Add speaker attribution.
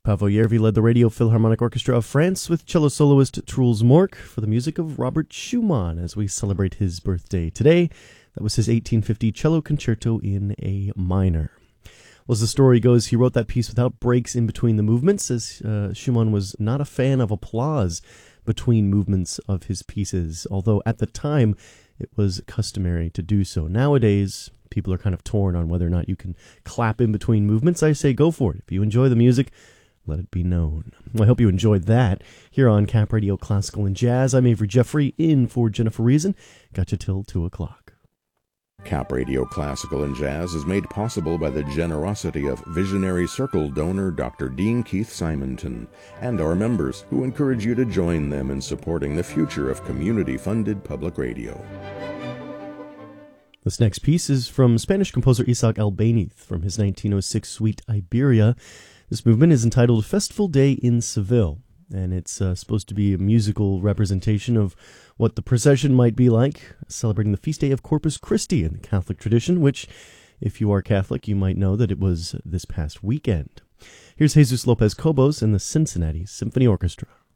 Speaker 1: Pavel Yervi led the Radio Philharmonic Orchestra of France with cello soloist Truls Mork for the music of Robert Schumann as we celebrate his birthday today. That was his 1850 cello concerto in A minor. Well, as the story goes, he wrote that piece without breaks in between the movements, as Schumann was not a fan of applause between movements of his pieces, although at the time it was customary to do so. Nowadays, people are kind of torn on whether or not you can clap in between movements. I say go for it. If you enjoy the music, let it be known. Well, I hope you enjoyed that here on Cap Radio Classical and Jazz. I'm Avery Jeffrey, in for Jennifer Reason. Got you till 2 o'clock.
Speaker 2: Cap Radio Classical and Jazz is made possible by the generosity of Visionary Circle donor Dr. Dean Keith Simonton and our members, who encourage you to join them in supporting the future of community-funded public radio.
Speaker 1: This next piece is from Spanish composer Isaac Albéniz from his 1906 suite Iberia. This movement is entitled Festival Day in Seville, and it's supposed to be a musical representation of what the procession might be like, celebrating the feast day of Corpus Christi in the Catholic tradition, which, if you are Catholic, you might know that it was this past weekend. Here's Jesus Lopez Cobos and the Cincinnati Symphony Orchestra.